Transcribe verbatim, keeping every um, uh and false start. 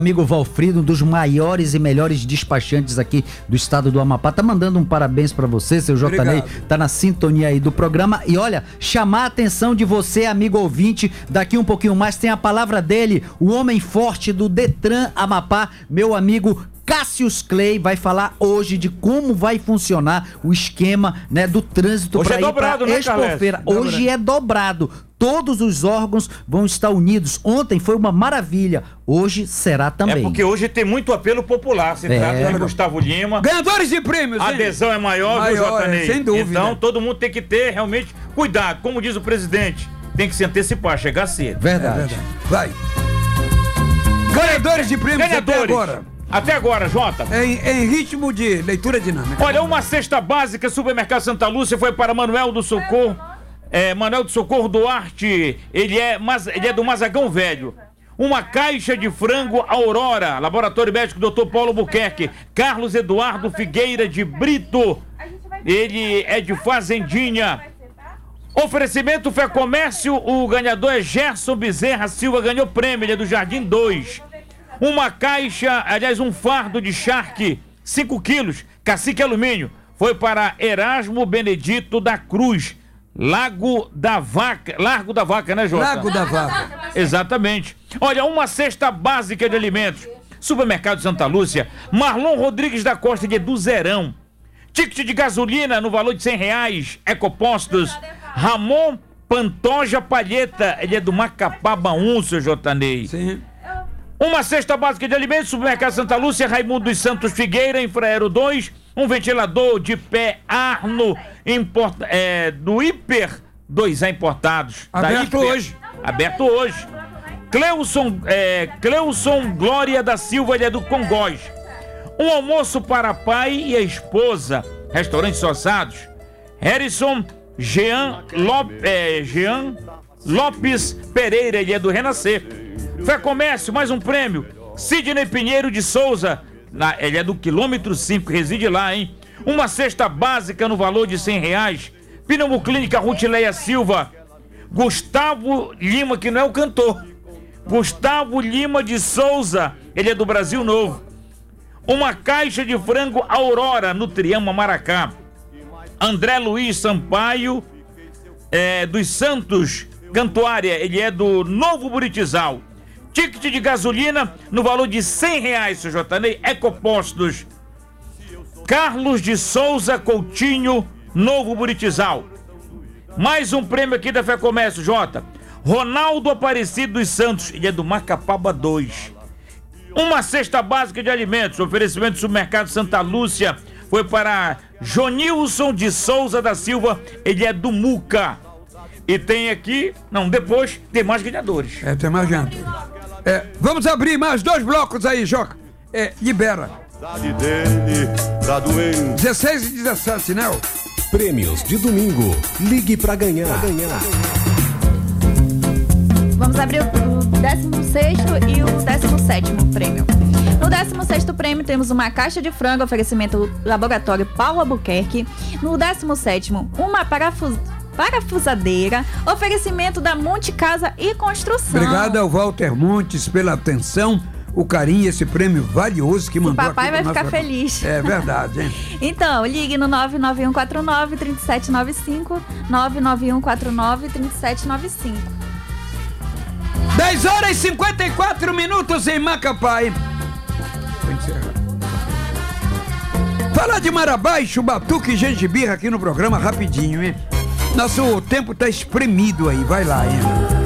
Amigo Valfrido, um dos maiores e melhores despachantes aqui do estado do Amapá, tá mandando um parabéns pra você, seu J. Ney, tá na sintonia aí do programa. E olha, chamar a atenção de você, amigo ouvinte, daqui um pouquinho mais tem a palavra dele, o homem forte do Detran Amapá, meu amigo Cassius Clay, vai falar hoje de como vai funcionar o esquema, né, do trânsito para ir para Expofeira. Hoje é dobrado. Todos os órgãos vão estar unidos. Ontem foi uma maravilha. Hoje será também. É porque hoje tem muito apelo popular. Se É. trata de Gustavo Lima. Ganhadores de prêmios, A hein? adesão é maior, Maior, viu, J. é, Ney? sem dúvida. Então todo mundo tem que ter realmente cuidado. Como diz o presidente, tem que se antecipar, chegar cedo. Verdade. É verdade. Vai. Ganhadores de prêmios Ganhadores. até agora. Até agora, Jota. Em, em ritmo de leitura dinâmica. Olha, uma cesta básica, Supermercado Santa Lúcia, foi para Manuel do Socorro. É, Manuel do Socorro Duarte, ele é, mas, ele é do Mazagão Velho. Uma caixa de frango Aurora, Laboratório Médico doutor Paulo Buquerque. Carlos Eduardo Figueira de Brito, ele é de Fazendinha. Oferecimento Fé Comércio, o ganhador é Gerson Bezerra Silva, ganhou prêmio, ele é do Jardim dois. Uma caixa, aliás, um fardo de charque, cinco quilos, cacique alumínio, foi para Erasmo Benedito da Cruz, Lago da Vaca, Largo da Vaca, né, Jota? Lago da Vaca. Exatamente. Olha, uma cesta básica de alimentos, Supermercado Santa Lúcia, Marlon Rodrigues da Costa de Eduzerão. Ticket de gasolina no valor de cem reais, Ecopostos, Ramon Pantoja Palheta, ele é do Macapaba um, seu J. Ney. Sim. Uma cesta básica de alimentos, Supermercado Santa Lúcia, Raimundo dos Santos Figueira, Infraero dois, um ventilador de pé Arno importa, é, do Hiper dois A importados. Aberto Hiper, hoje. Aberto hoje. Cleuson, é, Cleuson Glória da Silva, ele é do Congós. Um almoço para pai e a esposa, Restaurantes Ossados. Harrison Jean, Lop, é, Jean Lopes Pereira, ele é do Renascer. Fé Comércio, mais um prêmio. Sidney Pinheiro de Souza, na, ele é do quilômetro cinco, reside lá, hein? Uma cesta básica no valor de cem reais. Pneumoclínica Rutileia Silva. Gustavo Lima, que não é o cantor. Gustavo Lima de Souza, ele é do Brasil Novo. Uma caixa de frango Aurora, no Triama Maracá. André Luiz Sampaio, é, dos Santos Cantuária, ele é do Novo Buritizal. Ticket de gasolina no valor de cem reais, seu J. Ney, Ecopostos. Carlos de Souza Coutinho, Novo Buritizal. Mais um prêmio aqui da Fé Comércio, Jota. Ronaldo Aparecido dos Santos, ele é do Macapaba dois. Uma cesta básica de alimentos, oferecimento do Supermercado Santa Lúcia, foi para Jonilson de Souza da Silva, ele é do Muca. E tem aqui, não, depois tem mais ganhadores. É, tem mais gente. É, vamos abrir mais dois blocos aí, Joca. É, libera. dezesseis e dezessete, né? Prêmios de domingo. Ligue pra ganhar. Pra ganhar. Vamos abrir o décimo sexto e o décimo sétimo prêmio. No décimo sexto prêmio temos uma caixa de frango, oferecimento Laboratório Paulo Albuquerque. No décimo sétimo, uma parafus... parafusadeira, oferecimento da Monte Casa e Construção. Obrigado ao Walter Montes pela atenção, o carinho, esse prêmio valioso que mandou. O papai aqui vai ficar nossa... feliz. É verdade, hein? Então, ligue no nove nove um quatro nove, três sete nove cinco, nove nove um quatro nove, três sete nove cinco. dez horas e cinquenta e quatro minutos em Macapá, hein? Vou encerrar. Falar de Marabá e Chubatuca e Gengibirra aqui no programa rapidinho, hein? Nosso tempo tá espremido aí, vai lá, hein?